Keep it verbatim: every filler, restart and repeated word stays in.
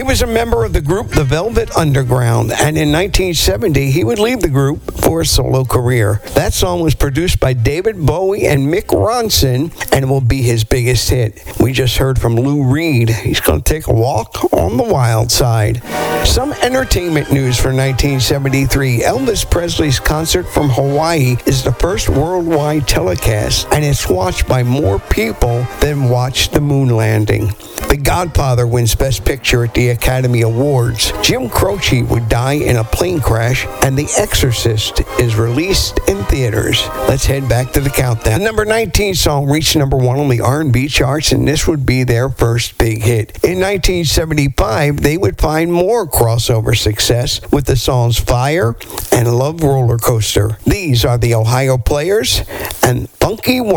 He was a member of the group The Velvet Underground, and in nineteen seventy, he would leave the group for a solo career. That song was produced by David Bowie and Mick Ronson, and it will be his biggest hit. We just heard from Lou Reed. He's going to take a walk on the wild side. Some entertainment news for nineteen seventy-three. Elvis Presley's concert from Hawaii is the first worldwide telecast, and it's watched by more people than watched the moon landing. The Godfather wins Best Picture at the Academy Awards. Jim Croce would die in a plane crash, and The Exorcist is released in theaters. Let's head back to the countdown. The number nineteen song reached number one on the R and B charts, and this would be their first big hit. In nineteen seventy-five, they would find more crossover success with the songs Fire and Love Roller Coaster. These are the Ohio Players and Funky